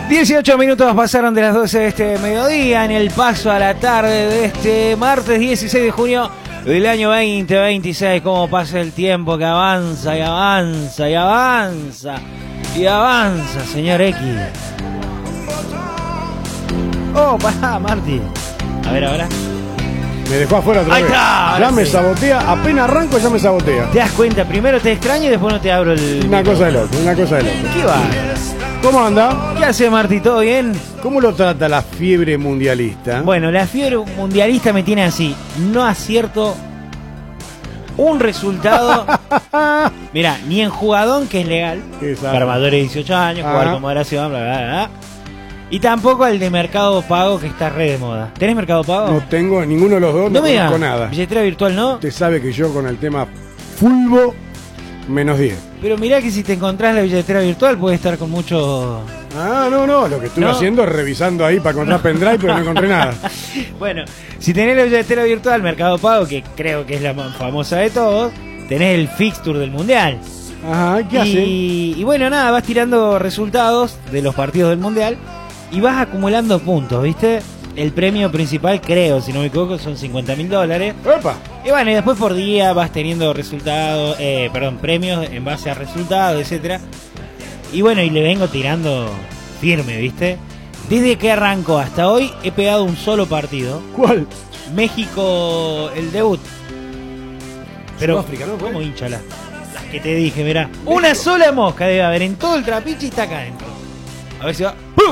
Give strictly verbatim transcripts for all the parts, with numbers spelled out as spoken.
dieciocho minutos pasaron de las doce de este mediodía en el paso a la tarde de este martes dieciséis de junio del año veinte veintiséis. Cómo pasa el tiempo, que avanza y avanza y avanza y avanza, señor X. Oh, pará, Marti. A ver, ahora. Me dejó afuera otra Ahí vez. está, Ya me sí. sabotea, apenas arranco ya me sabotea. ¿Te das cuenta? Primero te extraño y después no te abro el... Una cosa de loco, una cosa de loco. ¿Qué va? ¿Cómo anda? ¿Qué hace, Marti? ¿Todo bien? ¿Cómo lo trata la fiebre mundialista? Bueno, la fiebre mundialista me tiene así. No acierto un resultado. Mirá, ni en jugadón, que es legal, Exacto. para mayores de dieciocho años, jugar Ajá. con moderación, bla, bla, bla. Y tampoco el de Mercado Pago, que está re de moda. ¿Tenés Mercado Pago? No tengo ninguno de los dos, no, No me conozco digas. nada. Billetera virtual, ¿no? Usted sabe que yo con el tema fulbo, menos diez. Pero mirá que si te encontrás la billetera virtual puede estar con mucho... Ah, no, no, lo que estuve No. haciendo es revisando ahí para encontrar pendrive, pero no encontré nada. Bueno, si tenés la billetera virtual Mercado Pago, que creo que es la más famosa de todos, tenés el fixture del Mundial. Ajá, ¿qué hace? Y, y bueno, nada, vas tirando resultados de los partidos del Mundial y vas acumulando puntos, ¿viste? El premio principal, creo, si no me equivoco, son cincuenta mil dólares. ¡Opa! Y bueno, y después por día vas teniendo resultados, eh, perdón, premios en base a resultados, etcétera. Y bueno, y le vengo tirando firme, ¿viste? Desde que arrancó hasta hoy he pegado un solo partido. ¿Cuál? México, el debut. Pero, Sudáfrica, ¿no? ¿cómo hincha las, las que te dije? Mirá, una sola mosca debe haber en todo el trapiche y está acá adentro. A ver si va. ¡Pum!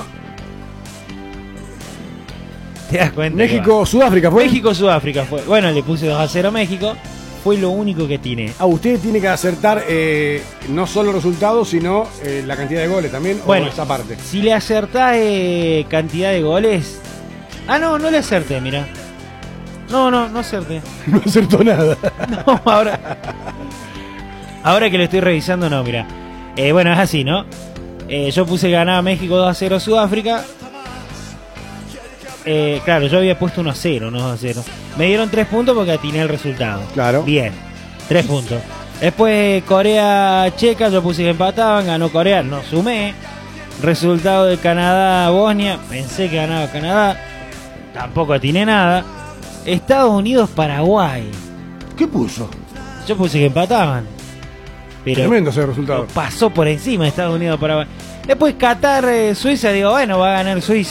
¿Te das cuenta? México, Sudáfrica, ¿fue? México, Sudáfrica fue. Bueno, le puse dos a cero a México. Fue lo único que tiene. Ah, usted tiene que acertar eh, no solo resultados, sino eh, la cantidad de goles también, Bueno, o esa parte. Si le acertás eh, cantidad de goles. Ah, no, no le acerté, mira. No, no, no acerté. No acertó nada. No, ahora. Ahora que lo estoy revisando, no, mira. Eh, bueno, es así, ¿no? Eh, yo puse que ganaba México dos a cero a Sudáfrica. Eh, claro, yo había puesto uno a cero, no dos a cero. Me dieron tres puntos porque atiné el resultado. Claro. Bien, tres puntos. Después Corea-Checa, yo puse que empataban, ganó Corea, no sumé. Resultado de Canadá-Bosnia, pensé que ganaba Canadá, tampoco atiné nada. Estados Unidos-Paraguay, ¿Qué puso? yo puse que empataban. Pero Tremendo ese resultado. pasó por encima de Estados Unidos-Paraguay. Después Qatar-Suiza, digo, bueno, va a ganar Suiza.